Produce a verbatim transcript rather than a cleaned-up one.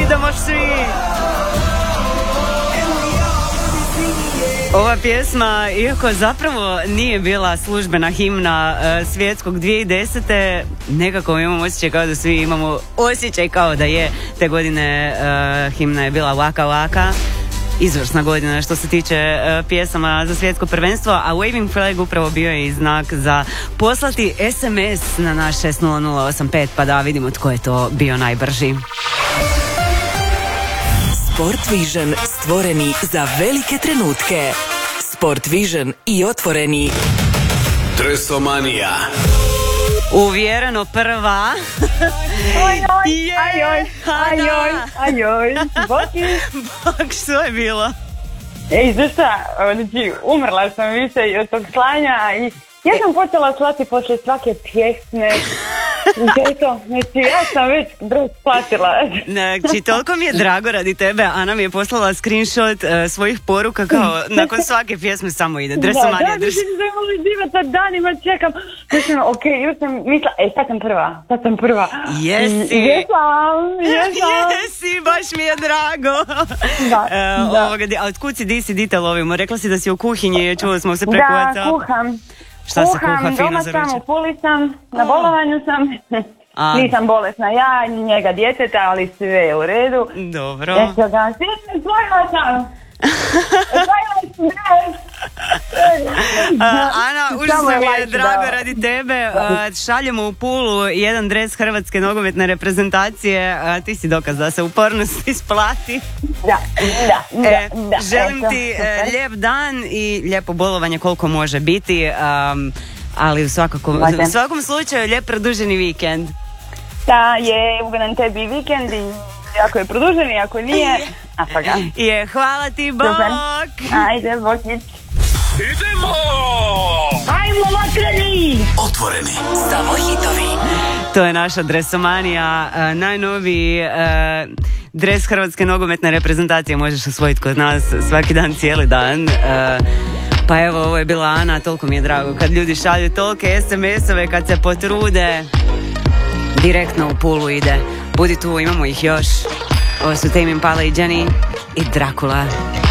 idemo svi. Ova pjesma, iako zapravo nije bila službena himna uh, svjetskog dvije tisuće desete, nekako imamo osjećaj kao da svi imamo osjećaj kao da je te godine uh, himna je bila Waka Waka. Izvrsna godina što se tiče uh, pjesama za svjetsko prvenstvo, a Waving Flag upravo bio je i znak za poslati es em es na naš šest nula nula osam pet, pa da vidimo tko je to bio najbrži. Sport Vision, stvoreni za velike trenutke. Sport Vision i otvoreni. Dresomanija. Uvjereno prva. Oj, oj, ajoj, ajoj, ajoj, Boki. Bok, što je bilo? Ej, znaš šta, znači, umrla sam više od tog slanja i ja sam počela slati poslije svake pjesme. Eto, znači, ja sam već drug platila. Znači, toliko mi je drago radi tebe. Ana mi je poslala screenshot uh, svojih poruka kao nakon svake pjesme samo ide. Dresomanija, da, da, dres... da, da, molim divata, danima čekam. Mislim, okej, okay, još sam mislila, ej, sad sam prva, sad sam prva. Jesi. Jesam, jesam. Jesi, baš mi je drago. Da, uh, da. Ovoga, a od kud si, di si, di te lovimo? Rekla si da si u kuhinji, čula smo se preko WhatsApp. Da, kuham. Šta se kuha Kuham, fino doma za sam, ručak? u Puli sam, na bolovanju sam. A. Nisam bolesna ja, ni njega djeteta, ali sve je u redu. Dobro. Eto ga, sine, svojila sam. Svojila sam dres. Uh, Ana, užasno mi je drago da. radi tebe. Uh, šaljemo u Pulu jedan dres Hrvatske nogometne reprezentacije. Uh, ti si dokaz da se upornost isplati. Da, da, da, E, da. želim Eto, ti super. uh, lijep dan i lijepo bolovanje koliko može biti. Um, ali u svakako, u svakom slučaju lijep produženi vikend. Da, je ugodan tebi vikend i ako je produžen i ako nije, a pa ga. Je, hvala ti, bok! Super. Ajde, bokić. Idemo! Ajmo, vatreni! Otvoreni. Samo hitovi. To je naša dresomanija, uh, najnoviji uh, dres Hrvatske nogometne reprezentacije možeš osvojiti kod nas svaki dan, cijeli dan. Uh, pa evo, ovo je bila Ana, toliko mi je drago kad ljudi šalju tolike es em esove, kad se potrude, direktno u Pulu ide. Budi tu, imamo ih još. Ovo su Tame Impala i Jenny i Dracula.